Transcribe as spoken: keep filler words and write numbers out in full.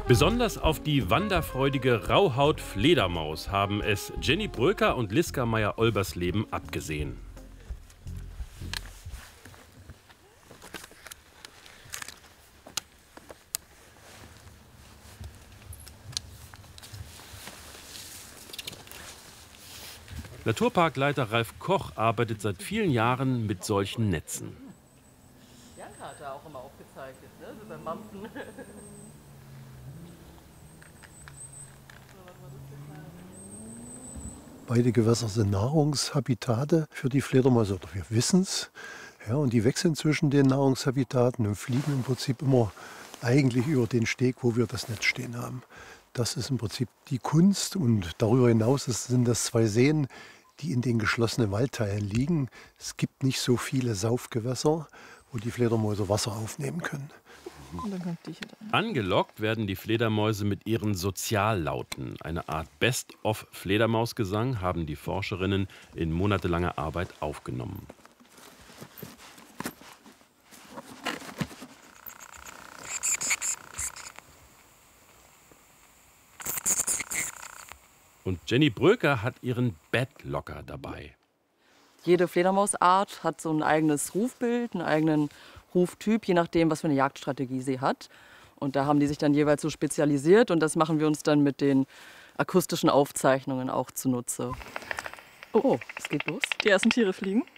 Besonders auf die wanderfreudige Rauhaut-Fledermaus haben es Jenny Bröker und Liska Meyer-Olbersleben abgesehen. Naturparkleiter Ralf Koch arbeitet seit vielen Jahren mit solchen Netzen. Janka hat da auch immer aufgezeichnet, ne? So beim Mampfen. Beide Gewässer sind Nahrungshabitate für die Fledermäuse, oder wir wissen es. Ja, und die wechseln zwischen den Nahrungshabitaten und fliegen im Prinzip immer eigentlich über den Steg, wo wir das Netz stehen haben. Das ist im Prinzip die Kunst, und darüber hinaus sind das zwei Seen, die in den geschlossenen Waldteilen liegen. Es gibt nicht so viele Saufgewässer, wo die Fledermäuse Wasser aufnehmen können. Angelockt werden die Fledermäuse mit ihren Soziallauten. Eine Art Best-of-Fledermausgesang haben die Forscherinnen in monatelanger Arbeit aufgenommen. Und Jenny Bröker hat ihren Badlocker dabei. Jede Fledermausart hat so ein eigenes Rufbild, einen eigenen Ruftyp, je nachdem, was für eine Jagdstrategie sie hat. Und da haben die sich dann jeweils so spezialisiert, und das machen wir uns dann mit den akustischen Aufzeichnungen auch zunutze. Oh, es geht los. Die ersten Tiere fliegen.